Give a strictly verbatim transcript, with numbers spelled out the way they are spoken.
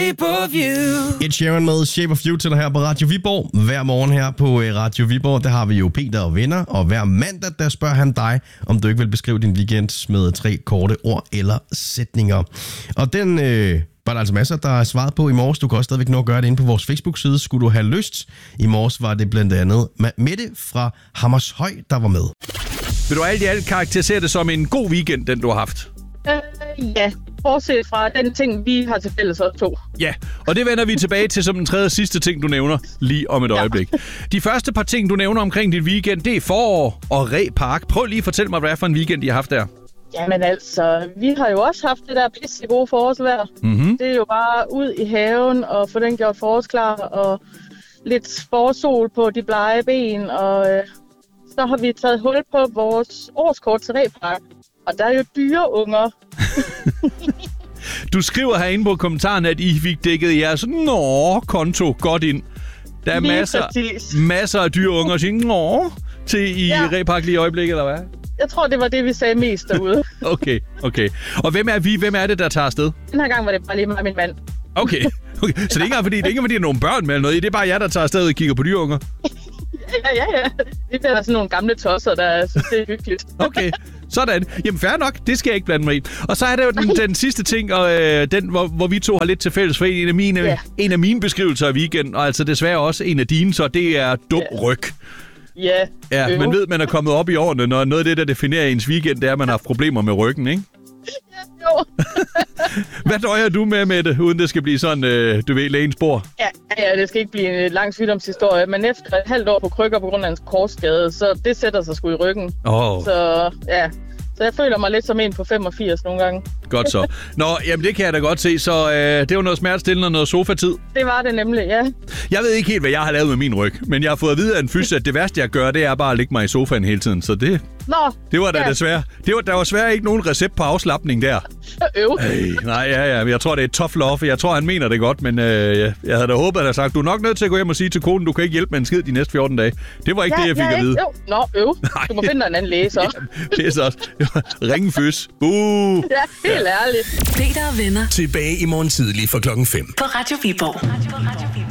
Shape of You. Et Sharon med Shape of You til dig her på Radio Viborg. Hver morgen her på Radio Viborg, der har vi jo Peter og venner. Og hver mandag, der spørger han dig, om du ikke vil beskrive din weekend med tre korte ord eller sætninger. Og den øh, var der altså masser, der er svaret på i morges. Du kan også stadigvæk nå at gøre det inde på vores Facebook-side, skulle du have lyst. I morges var det blandt andet Mette fra Hammershøj, der var med. Vil du alt i alt karakterisere det som en god weekend, den du har haft? Øh, ja, bortset fra den ting, vi har til fælles os to. Ja, og det vender vi tilbage til som den tredje sidste ting, du nævner lige om et ja. øjeblik. De første par ting, du nævner omkring dit weekend, det er forår og Reh Park. Prøv lige at fortælle mig, hvad det er for en weekend, I har haft der. Jamen altså, vi har jo også haft det der pisse gode forårsvejr. Mm-hmm. Det er jo bare ud i haven og få den gjort forårsklar og lidt forårssol på de blege ben. Og øh, så har vi taget hul på vores årskort til Reh Park. Og der er jo dyreunger. Du skriver herinde på kommentaren, at I fik dækket jeres nå-konto godt ind. Der er masser, masser af dyreunger, og siger nå til i ja. Reh Park lige i øjeblikket, eller hvad? Jeg tror, det var det, vi sagde mest derude. Okay, okay. Og hvem er vi? Hvem er det, der tager afsted? Den her gang var det bare lige mig og min mand. Okay, okay. Så det er ikke engang fordi, det er ikke fordi, der er nogle børn med eller noget i. Det er bare jer, der tager afsted og kigger på dyreunger. Ja, ja, ja. Det er sådan nogle gamle tosser, der synes, det er hyggeligt. Okay, sådan. Jamen fair nok, det skal jeg ikke blande mig i. Og så er der jo den, den sidste ting, og, øh, den, hvor, hvor vi to har lidt til fælles, for en af mine, yeah. en af mine beskrivelser af weekenden, og altså desværre også en af dine, så det er dum yeah. ryg. Ja, yeah, ja, man ved, man er kommet op i årene, når noget af det, der definerer ens weekend, det er, at man har haft problemer med ryggen, ikke? Ja, jo. Hvad døjer du med, Mette, uden det skal blive sådan, øh, du ved, lægens bord? Ja, ja, det skal ikke blive en lang sygdomshistorie, men efter et halvt år på krykker på grund af en korsskade, så det sætter sig sgu i ryggen. Oh. Så ja, så jeg føler mig lidt som en på femogfirs nogle gange. Godt så. Nå, jamen det kan jeg da godt se, så øh, det var noget smertestillende og noget sofatid. Det var det nemlig, ja. Jeg ved ikke helt, hvad jeg har lavet med min ryg, men jeg har fået at vide af en fys, at det værste, jeg gør, det er bare at ligge mig i sofaen hele tiden, så det... Nå, det var da ja. desværre. Det var, der var desværre ikke nogen recept på afslapning der. Øv. Hey, nej, ja, ja. Jeg tror, det er et tough love. Jeg tror, han mener det godt, men øh, jeg, jeg havde da håbet, at han sagt, du er nok nødt til at gå hjem og sige til konen, du kan ikke hjælpe med en skid de næste fjorten dage. Det var ikke ja, det, jeg fik ja, at vide. Jo. Nå, øv. Du må finde dig en anden læge, så. Ja, det er så også. Ringen fys. Uh. Ja, helt ærligt. Peter og venner. Tilbage i morgen tidlig fra klokken fem. På Radio Viborg. Radio, Radio Viborg.